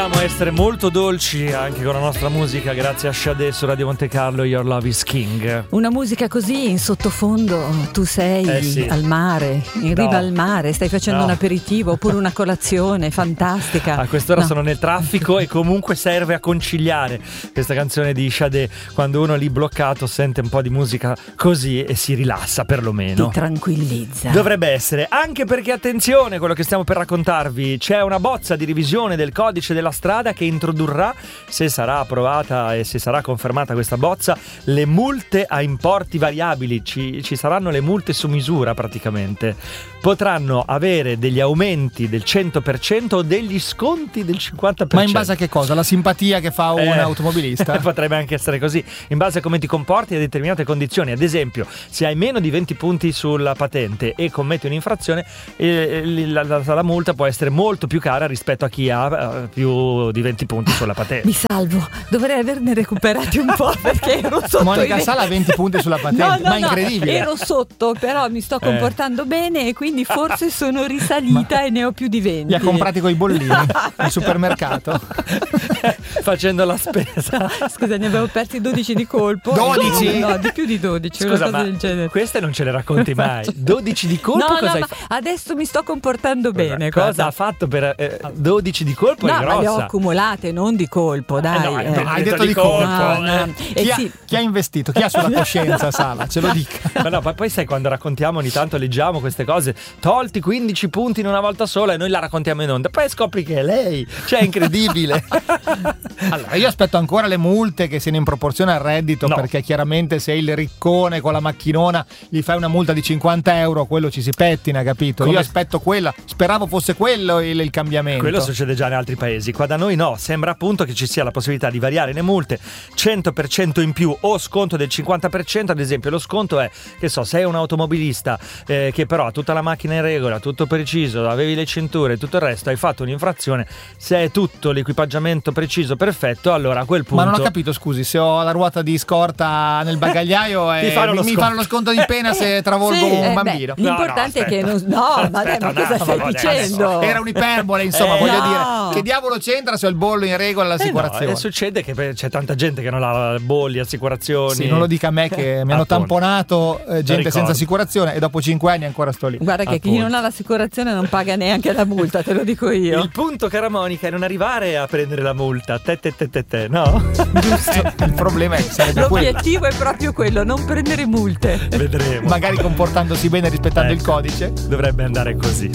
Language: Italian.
Possiamo essere molto dolci anche con la nostra musica, grazie a Sade su Radio Monte Carlo, Your Love is King. Una musica così in sottofondo, tu sei sì. al mare, in riva al mare, stai facendo un aperitivo oppure una colazione fantastica. A quest'ora sono nel traffico e comunque serve a conciliare questa canzone di Sade. Quando uno è lì bloccato sente un po' di musica così e si rilassa perlomeno. Ti tranquillizza. Dovrebbe essere, anche perché attenzione, quello che stiamo per raccontarvi, c'è una bozza di revisione del codice della strada che introdurrà, se sarà approvata e se sarà confermata questa bozza, le multe a importi variabili. Ci saranno le multe su misura praticamente. Potranno avere degli aumenti del 100% o degli sconti del 50%. Ma in base a che cosa? La simpatia che fa un automobilista? Potrebbe anche essere così, in base a come ti comporti a determinate condizioni. Ad esempio, se hai meno di 20 punti sulla patente e commetti un'infrazione, la multa può essere molto più cara rispetto a chi ha più di 20 punti sulla patente. Mi salvo, dovrei averne recuperati un po' perché ero sotto. Monica Sala ha 20 punti sulla patente, ma incredibile. Ero sotto, però mi sto comportando bene e quindi forse sono risalita e ne ho più di 20. Li ha comprati coi bollini al supermercato. Facendo la spesa. Scusa, ne avevo persi 12 di colpo. 12? No, di più di 12. Scusa, una cosa del genere. Queste non ce le racconti mai. 12 di colpo? No, cosa hai adesso mi sto comportando bene. Cosa ha fatto per 12 di colpo? No, è grossa. ma le ho accumulate, non di colpo, dai. Hai detto di colpo. Chi ha investito? Chi ha sulla coscienza, Sala? Ce lo dica. Ma no, poi sai, quando raccontiamo ogni tanto leggiamo queste cose, tolti 15 punti in una volta sola e noi la raccontiamo in onda, poi scopri che è lei, cioè è incredibile. Allora, io aspetto ancora le multe che siano in proporzione al reddito, perché chiaramente se il riccone con la macchinona gli fai una multa di 50 euro, quello ci si pettina, capito? Io aspetto quella, speravo fosse quello il cambiamento. Quello succede già in altri paesi, qua da noi no, sembra appunto che ci sia la possibilità di variare le multe, 100% in più o sconto del 50%, ad esempio lo sconto è, che so, sei un automobilista che però ha tutta la macchina in regola, tutto preciso, avevi le cinture e tutto il resto, hai fatto un'infrazione, se è tutto l'equipaggiamento preciso, perfetto, allora a quel punto... Ma non ho capito, scusi, se ho la ruota di scorta nel bagagliaio mi fanno lo sconto di pena se travolgo un bambino. L'importante è che non... No, ma cosa stai dicendo? Era un'iperbole, insomma, voglio dire, che diavolo c'entra se ho il bollo in regola l'assicurazione? No, succede che c'è tanta gente che non ha bolli, assicurazioni. Sì, non lo dica a me che mi hanno tamponato gente senza assicurazione e dopo 5 anni ancora sto lì. Guarda che chi non ha l'assicurazione non paga neanche la multa, te lo dico io. Il punto, cara Monica, è non arrivare a prendere la multa, no? Giusto. Il problema è che sarebbe l'obiettivo è proprio quello, non prendere multe. Vedremo. Magari comportandosi bene, rispettando il codice. Dovrebbe andare così.